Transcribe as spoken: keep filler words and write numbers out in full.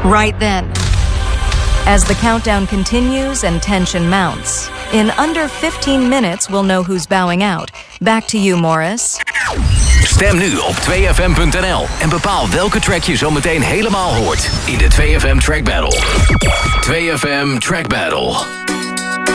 right then. As the countdown continues and tension mounts, in under fifteen minutes we'll know who's bowing out. Back to you, Morris. Stem nu op twee f m punt n l en bepaal welke track je zo meteen helemaal hoort in de twee F M Track Battle. twee F M Track Battle.